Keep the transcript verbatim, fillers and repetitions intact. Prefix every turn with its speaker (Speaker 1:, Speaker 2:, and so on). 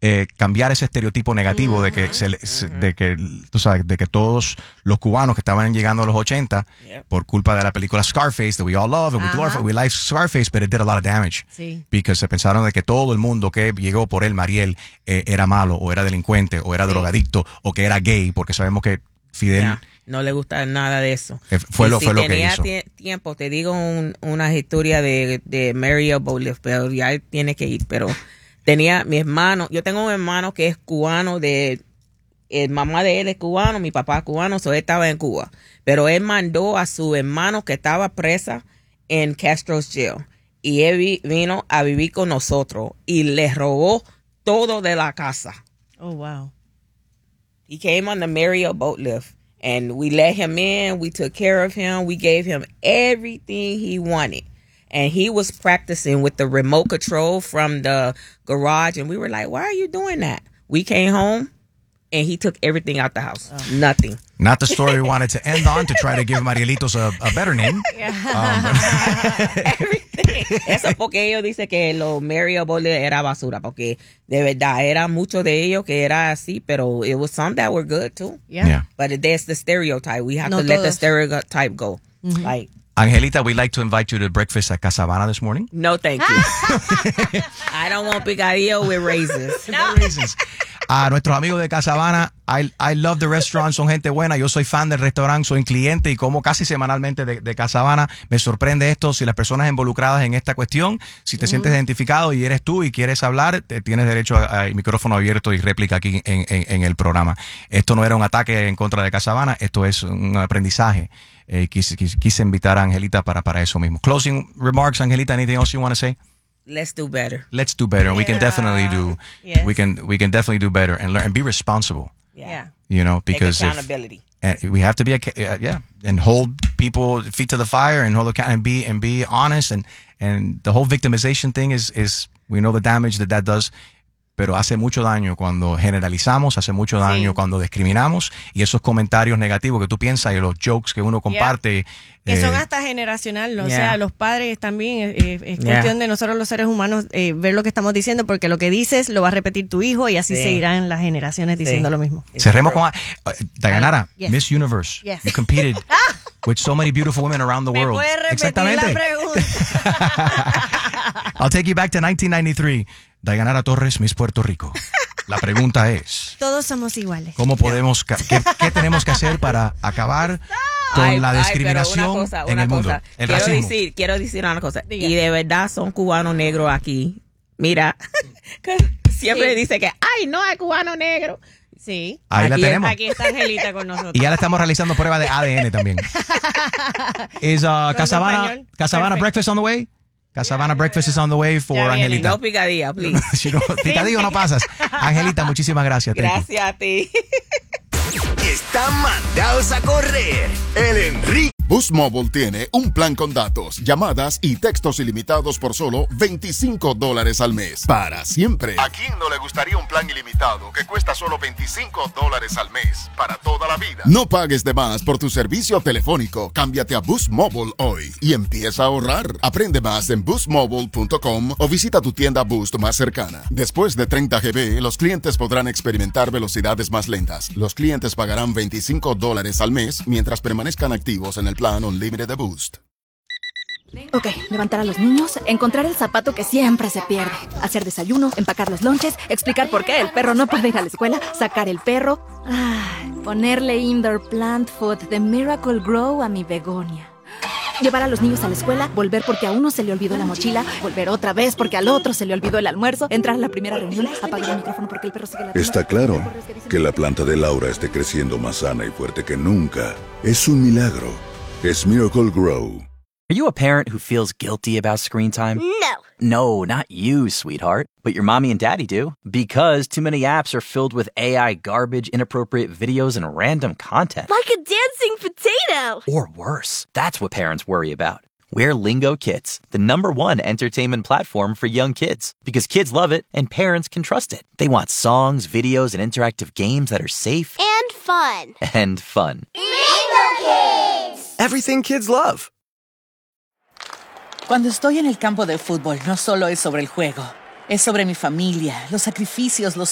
Speaker 1: eh, cambiar ese estereotipo negativo mm-hmm. de que se, mm-hmm. de que tú sabes de que todos los cubanos que estaban llegando a los ochenta yep. por culpa de la película Scarface that we all love and uh-huh. we glorify, we like Scarface, but it did a lot of damage
Speaker 2: sí.
Speaker 1: because se pensaron de que todo el mundo que llegó por él, Mariel, eh, era malo o era delincuente o era sí. drogadicto o que era gay, porque sabemos que Fidel
Speaker 3: yeah. no le gusta nada de eso.
Speaker 1: Eh, fue lo,
Speaker 3: si
Speaker 1: fue lo que hizo.
Speaker 3: Tenía tiempo, te digo un, una historia de, de Mario Boliff, pero ya tiene que ir, pero tenía mi hermano, yo tengo un hermano que es cubano, de el mamá de él es cubano, mi papá es cubano, so él estaba en Cuba, pero él mandó a su hermano que estaba presa en Castro's Jail y él vi, vino a vivir con nosotros y le robó todo de la casa.
Speaker 2: Oh, wow.
Speaker 3: He came on the Mario boat lift and we let him in, we took care of him, we gave him everything he wanted. And he was practicing with the remote control from the garage. And we were like, why are you doing that? We came home and he took everything out the house. Oh. Nothing.
Speaker 1: Not the story we wanted to end on to try to give Marielitos a, a better name.
Speaker 3: Yeah. Um, everything. Eso porque ellos dicen que los Mario Boliff era basura. Porque de verdad era mucho de ellos que era así. Pero it was some that were good too.
Speaker 2: Yeah.
Speaker 1: yeah.
Speaker 3: But there's the stereotype. We have
Speaker 2: no
Speaker 3: to
Speaker 2: todos.
Speaker 3: let the stereotype go. Mm-hmm. Like.
Speaker 1: Angelita, we'd like to invite you to breakfast at Casabana this morning.
Speaker 3: No, thank you. I don't want picadillo with raisins.
Speaker 1: No. raisins. A nuestros amigos de Casabana, I, I love the restaurant, son gente buena. Yo soy fan del restaurante, soy cliente y como casi semanalmente de, de Casabana. Me sorprende esto, si las personas involucradas en esta cuestión, si te mm. sientes identificado y eres tú y quieres hablar, te, tienes derecho a, a micrófono abierto y réplica aquí en, en, en el programa. Esto no era un ataque en contra de Casabana, esto es un aprendizaje. Eh, quise, quise, quise invitar a Angelita para, para eso mismo. Closing remarks, Angelita, anything else you want to say?
Speaker 3: Let's do better.
Speaker 1: Let's do better.
Speaker 2: Yeah.
Speaker 1: We can definitely do.
Speaker 2: Yes.
Speaker 1: We can we can definitely do better and learn and be responsible.
Speaker 3: Yeah.
Speaker 1: You know, because
Speaker 3: Take accountability.
Speaker 1: If, and we have to be uh, yeah, and hold people feet to the fire and hold account and be and be honest and and the whole victimization thing is is we know the damage that that does. Pero hace mucho daño cuando generalizamos, hace mucho daño sí. cuando discriminamos y esos comentarios negativos que tú piensas y los jokes que uno comparte.
Speaker 2: Yeah.
Speaker 1: Eh,
Speaker 2: que son hasta generacional, ¿no? Yeah. O sea, los padres también, eh, es
Speaker 3: yeah.
Speaker 2: cuestión de nosotros los seres humanos eh, ver lo que estamos diciendo, porque lo que dices lo va a repetir tu hijo y así sí. seguirán las generaciones diciendo sí. lo mismo.
Speaker 1: Cerremos con uh, Dayanara,
Speaker 2: yes.
Speaker 1: Miss Universe.
Speaker 2: Yes.
Speaker 1: You competed with so many beautiful women around the
Speaker 2: ¿Me
Speaker 1: world.
Speaker 2: puedes repetir
Speaker 1: Exactamente.
Speaker 2: la pregunta?
Speaker 1: I'll take you back to nineteen ninety-three. Dayanara Torres, Miss Puerto Rico. La pregunta es...
Speaker 2: Todos somos iguales.
Speaker 1: ¿Cómo podemos, qué, qué tenemos que hacer para acabar con ay, la discriminación
Speaker 3: ay, una cosa,
Speaker 1: en
Speaker 3: una
Speaker 1: el mundo?
Speaker 3: Cosa.
Speaker 1: El
Speaker 3: quiero
Speaker 1: racismo.
Speaker 3: decir, quiero decir una cosa.
Speaker 2: Diga.
Speaker 3: Y de verdad son cubanos negros aquí. Mira, siempre sí. dice que, ay, no hay cubano negro.
Speaker 2: Sí.
Speaker 1: Ahí
Speaker 3: aquí
Speaker 1: la tenemos.
Speaker 2: Aquí está Angelita con nosotros.
Speaker 1: Y ya le estamos realizando pruebas de A D N también. Is uh, Casabana, Casabana breakfast on the way? Casabana yeah, breakfast yeah. is on the way for
Speaker 3: ya
Speaker 1: Angelita.
Speaker 3: No picadilla, please.
Speaker 1: si no, picadillo no pasas. Angelita, muchísimas gracias.
Speaker 3: Gracias a ti.
Speaker 4: Están mandados a correr. El Enrique.
Speaker 5: Boost Mobile tiene un plan con datos, llamadas y textos ilimitados por solo veinticinco dólares al mes. Para siempre. ¿A quién no le gustaría un plan ilimitado que cuesta solo veinticinco dólares al mes? Para toda la vida. No pagues de más por tu servicio telefónico. Cámbiate a Boost Mobile hoy y empieza a ahorrar. Aprende más en boost mobile punto com o visita tu tienda Boost más cercana. Después de treinta gigabytes, los clientes podrán experimentar velocidades más lentas. Los clientes pagarán veinticinco dólares al mes mientras permanezcan activos en el plan Unlimited de Boost.
Speaker 6: Ok, levantar a los niños, encontrar el zapato que siempre se pierde, hacer desayuno, empacar los lonches, explicar por qué el perro no puede ir a la escuela, sacar el perro, ay, ponerle indoor plant food de Miracle Grow a mi begonia. Llevar a los niños a la escuela, volver porque a uno se le olvidó la mochila, volver otra vez porque al otro se le olvidó el almuerzo, entrar a la primera reunión, apagar el micrófono porque el perro sigue la...
Speaker 7: Está claro que la planta de Laura esté creciendo más sana y fuerte que nunca. Es un milagro. Es Miracle Grow.
Speaker 8: Are you a parent who feels guilty about screen time?
Speaker 9: No.
Speaker 8: No, not you, sweetheart. But your mommy and daddy do. Because too many apps are filled with A I garbage, inappropriate videos, and random content.
Speaker 9: Like a dancing potato.
Speaker 8: Or worse. That's what parents worry about. We're Lingo Kids, the number one entertainment platform for young kids. Because kids love it and parents can trust it. They want songs, videos, and interactive games that are safe.
Speaker 9: And fun.
Speaker 8: And fun.
Speaker 9: Lingo Kids.
Speaker 4: Everything kids love.
Speaker 10: Cuando estoy en el campo de fútbol, no solo es sobre el juego. Es sobre mi familia, los sacrificios, los